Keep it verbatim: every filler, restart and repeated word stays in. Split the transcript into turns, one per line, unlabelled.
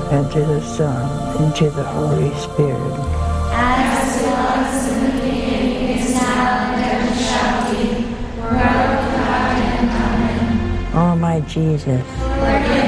and to the Son, and to the Holy Spirit.
As it was in the beginning, is now, and ever shall be, world without end. Amen.
O my Jesus,
forgive